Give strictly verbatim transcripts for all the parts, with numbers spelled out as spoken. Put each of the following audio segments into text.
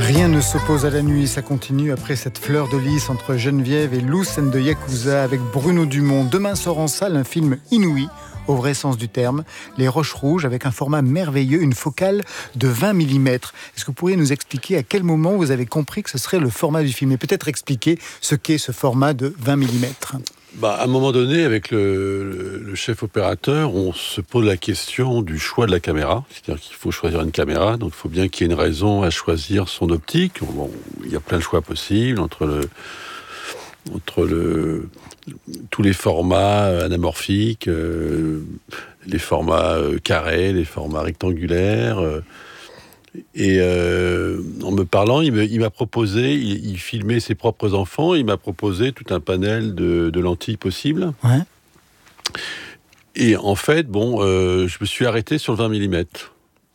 Rien ne s'oppose à la nuit, ça continue après cette fleur de lys entre Geneviève et Lou, scène de Yakuza avec Bruno Dumont. Demain sort en salle un film inouï, au vrai sens du terme, Les Roches Rouges, avec un format merveilleux, une focale de vingt millimètres. Est-ce que vous pourriez nous expliquer à quel moment vous avez compris que ce serait le format du film et peut-être expliquer ce qu'est ce format de vingt millimètres? Bah, à un moment donné, avec le, le, le chef opérateur, on se pose la question du choix de la caméra. C'est-à-dire qu'il faut choisir une caméra, donc il faut bien qu'il y ait une raison à choisir son optique. Bon, il y a plein de choix possibles entre le, entre le, tous les formats anamorphiques, euh, les formats euh, carrés, les formats rectangulaires. Euh, Et euh, en me parlant, il, me, il m'a proposé, il, il filmait ses propres enfants, il m'a proposé tout un panel de, de lentilles possibles. Ouais. Et en fait, bon, euh, je me suis arrêté sur le vingt millimètres.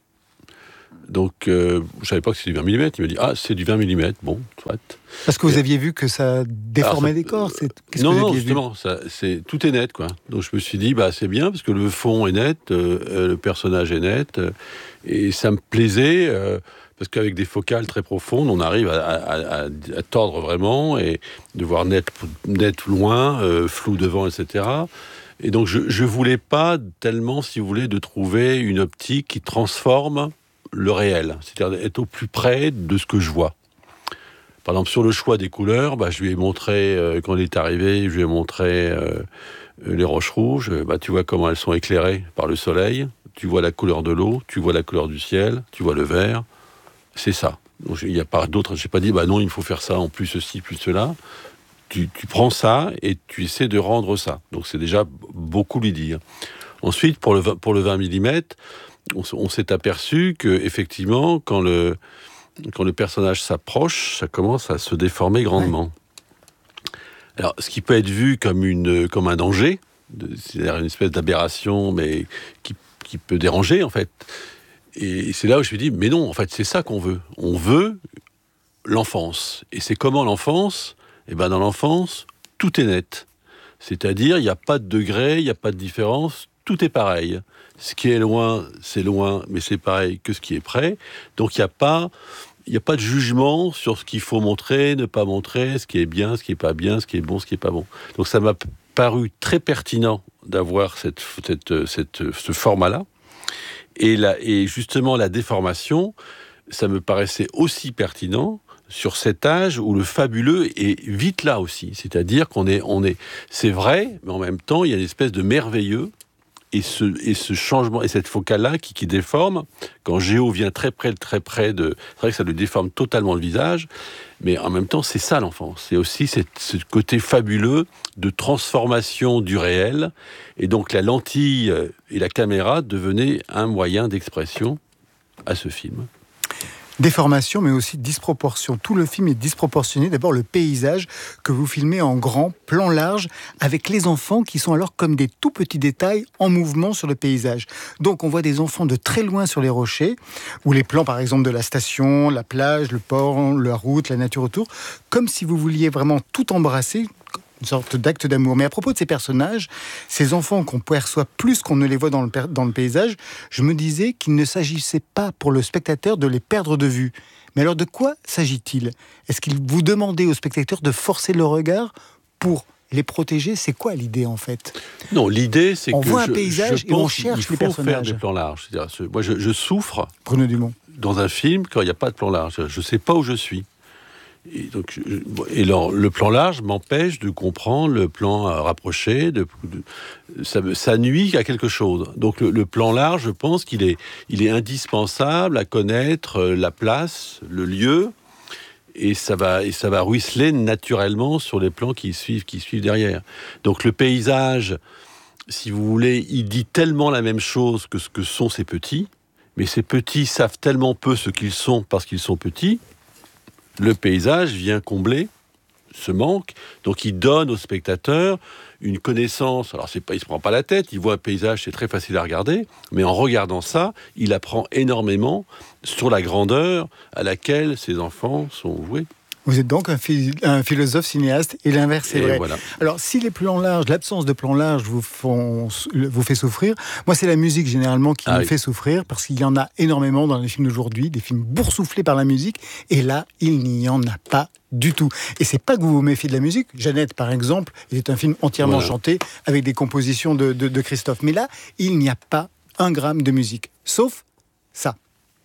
Donc, euh, je savais pas que c'était du vingt millimètres. Il m'a dit, ah, c'est du vingt millimètres. Bon, soit. Parce que vous Et, aviez vu que ça déformait alors, ça, les corps. C'est... Qu'est-ce non, que vous non, aviez justement, vu ça, c'est, tout est net, quoi. Donc, je me suis dit, bah, c'est bien, parce que le fond est net, euh, le personnage est net, euh, et ça me plaisait, euh, parce qu'avec des focales très profondes, on arrive à, à, à, à tordre vraiment, et de voir net, net loin, euh, flou devant, et cetera. Et donc, je ne voulais pas tellement, si vous voulez, de trouver une optique qui transforme le réel, c'est-à-dire être au plus près de ce que je vois. Par exemple, sur le choix des couleurs, bah, je lui ai montré, euh, quand il est arrivé, je lui ai montré euh, les roches rouges. Bah, tu vois comment elles sont éclairées par le soleil. Tu vois la couleur de l'eau, tu vois la couleur du ciel, tu vois le vert. C'est ça. Donc, il n'y a pas d'autre. Je n'ai pas dit, bah non, il faut faire ça en plus ceci, plus cela. Tu, tu prends ça et tu essaies de rendre ça. Donc, c'est déjà beaucoup lui dire. Ensuite, pour le, pour le vingt millimètres, on, on s'est aperçu que effectivement, quand le Quand le personnage s'approche, ça commence à se déformer grandement. Ouais. Alors, ce qui peut être vu comme, une, comme un danger, c'est-à-dire une espèce d'aberration, mais qui, qui peut déranger, en fait. Et c'est là où je me dis, mais non, en fait, c'est ça qu'on veut. On veut l'enfance. Et c'est comment l'enfance ? Eh bien, dans l'enfance, tout est net. C'est-à-dire, il n'y a pas de degré, il n'y a pas de différence, tout est pareil. Ce qui est loin, c'est loin, mais c'est pareil que ce qui est près. Donc, il n'y a pas... Il n'y a pas de jugement sur ce qu'il faut montrer, ne pas montrer, ce qui est bien, ce qui n'est pas bien, ce qui est bon, ce qui n'est pas bon. Donc ça m'a paru très pertinent d'avoir cette, cette, cette, ce format-là. Et, la, et justement, la déformation, ça me paraissait aussi pertinent sur cet âge où le fabuleux est vite là aussi. C'est-à-dire qu'on est, on est, c'est vrai, mais en même temps, il y a une espèce de merveilleux. Et ce, et ce changement, et cette focale-là qui, qui déforme, quand Géo vient très près, très près de... C'est vrai que ça lui déforme totalement le visage, mais en même temps, c'est ça l'enfance. C'est aussi cette, ce côté fabuleux de transformation du réel. Et donc la lentille et la caméra devenaient un moyen d'expression à ce film. Déformation, mais aussi disproportion. Tout le film est disproportionné. D'abord, le paysage que vous filmez en grand, plan large, avec les enfants qui sont alors comme des tout petits détails en mouvement sur le paysage. Donc, on voit des enfants de très loin sur les rochers, ou les plans, par exemple, de la station, la plage, le port, la route, la nature autour, comme si vous vouliez vraiment tout embrasser, une sorte d'acte d'amour. Mais à propos de ces personnages, ces enfants qu'on perçoit plus qu'on ne les voit dans le, dans le paysage, je me disais qu'il ne s'agissait pas pour le spectateur de les perdre de vue. Mais alors de quoi s'agit-il ? Est-ce qu'il vous demandait au spectateur de forcer le regard pour les protéger ? C'est quoi l'idée en fait ? Non, l'idée c'est on que voit un je, paysage je et on pense cherche qu'il les faut faire personnages. des plans larges. C'est-à-dire, ce, moi, je, je souffre Bruno Dumont. dans un film quand il n'y a pas de plan large. Je ne sais pas où je suis. Et, donc, et le, le plan large m'empêche de comprendre le plan rapproché. De, de, ça, ça nuit à quelque chose. Donc le, le plan large, je pense qu'il est, il est indispensable à connaître la place, le lieu, et ça va, et ça va ruisseler naturellement sur les plans qui suivent, qui suivent derrière. Donc le paysage, si vous voulez, il dit tellement la même chose que ce que sont ces petits, mais ces petits savent tellement peu ce qu'ils sont parce qu'ils sont petits. Le paysage vient combler ce manque, donc il donne au spectateur une connaissance. Alors c'est pas, il se prend pas la tête, il voit un paysage, c'est très facile à regarder, mais en regardant ça, il apprend énormément sur la grandeur à laquelle ses enfants sont voués. Vous êtes donc un, phi- un philosophe cinéaste et l'inverse est Et vrai. voilà. Alors, si les plans larges, l'absence de plans larges vous, font, vous fait souffrir, moi c'est la musique généralement qui Ah me oui. fait souffrir parce qu'il y en a énormément dans les films d'aujourd'hui, des films boursouflés par la musique, et là, il n'y en a pas du tout. Et c'est pas que vous vous méfiez de la musique. Jeannette, par exemple, est un film entièrement Voilà. chanté avec des compositions de, de, de Christophe. Mais là, il n'y a pas un gramme de musique, sauf ça.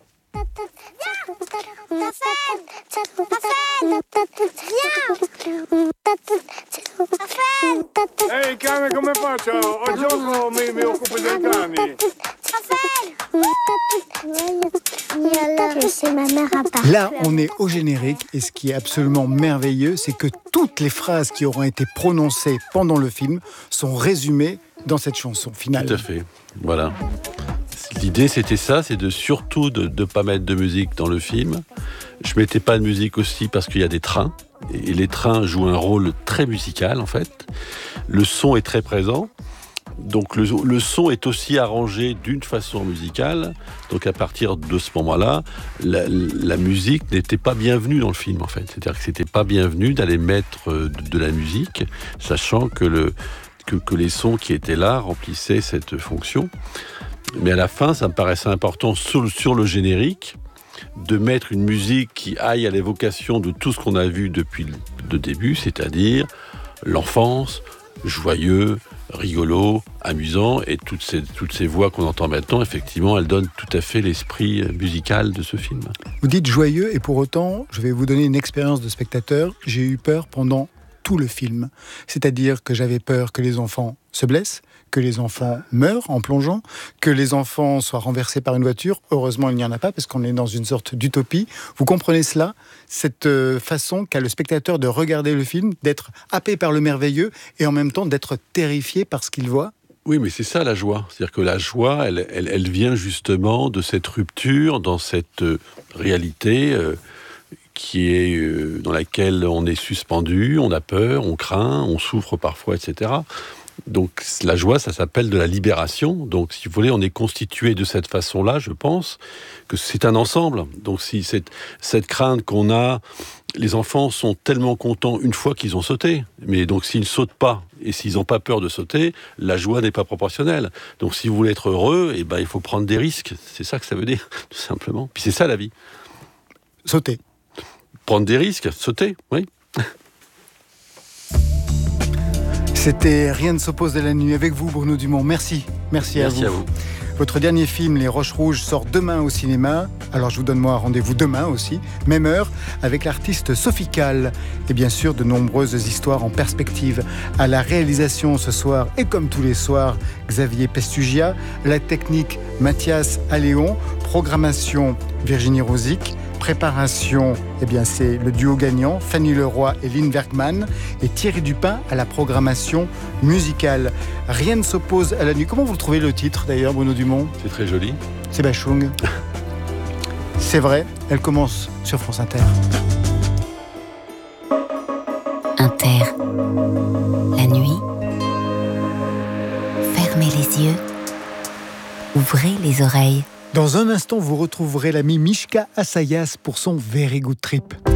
Ehi, cane, come faccio? Ho gioco, mi, mi occupo dei cani. Là, on est au générique et ce qui est absolument merveilleux, c'est que toutes les phrases qui auront été prononcées pendant le film sont résumées dans cette chanson finale. Tout à fait. Voilà. L'idée, c'était ça, c'est de surtout de ne pas mettre de musique dans le film. Je mettais pas de musique aussi parce qu'il y a des trains. Et les trains jouent un rôle très musical, en fait. Le son est très présent. Donc le, le son est aussi arrangé d'une façon musicale. Donc à partir de ce moment-là, la, la musique n'était pas bienvenue dans le film, en fait. C'est-à-dire que c'était pas bienvenu d'aller mettre de, de la musique, sachant que, le, que, que les sons qui étaient là remplissaient cette fonction. Mais à la fin, ça me paraissait important sur, sur le générique de mettre une musique qui aille à l'évocation de tout ce qu'on a vu depuis le début, c'est-à-dire l'enfance, joyeux, rigolo, amusant, et toutes ces, toutes ces voix qu'on entend maintenant, effectivement, elles donnent tout à fait l'esprit musical de ce film. Vous dites joyeux et pour autant, je vais vous donner une expérience de spectateur. J'ai eu peur pendant tout le film. C'est-à-dire que j'avais peur que les enfants se blessent, que les enfants meurent en plongeant, que les enfants soient renversés par une voiture. Heureusement, il n'y en a pas parce qu'on est dans une sorte d'utopie. Vous comprenez cela ? Cette façon qu'a le spectateur de regarder le film, d'être happé par le merveilleux et en même temps d'être terrifié par ce qu'il voit ? Oui, mais c'est ça la joie. C'est-à-dire que la joie, elle, elle, elle vient justement de cette rupture dans cette réalité euh, qui est, euh, dans laquelle on est suspendu, on a peur, on craint, on souffre parfois, et cetera. Donc la joie, ça s'appelle de la libération. Donc si vous voulez, on est constitué de cette façon-là, je pense, que c'est un ensemble. Donc si cette, cette crainte qu'on a, les enfants sont tellement contents une fois qu'ils ont sauté. Mais donc s'ils ne sautent pas, et s'ils n'ont pas peur de sauter, la joie n'est pas proportionnelle. Donc si vous voulez être heureux, eh ben, il faut prendre des risques. C'est ça que ça veut dire, tout simplement. Puis c'est ça la vie. Sauter. Prendre des risques, sauter, oui. C'était Rien ne s'oppose à la nuit avec vous, Bruno Dumont. Merci. Merci, Merci à, à vous. vous. Votre dernier film, Les Roches Rouges, sort demain au cinéma. Alors je vous donne moi rendez-vous demain aussi, même heure, avec l'artiste Sophie Calle. Et bien sûr, de nombreuses histoires en perspective. À la réalisation ce soir, et comme tous les soirs, Xavier Pestugia. La technique, Mathias Alléon. Programmation, Virginie Rosic. Préparation, eh bien c'est le duo gagnant, Fanny Leroy et Lynn Bergman, et Thierry Dupin à la programmation musicale. Rien ne s'oppose à la nuit. Comment vous trouvez le titre d'ailleurs, Bruno Dumont ? C'est très joli. C'est Bachung. C'est vrai, elle commence sur France Inter. Inter. La nuit. Fermez les yeux. Ouvrez les oreilles. Dans un instant, vous retrouverez l'ami Mishka Assayas pour son Very Good Trip.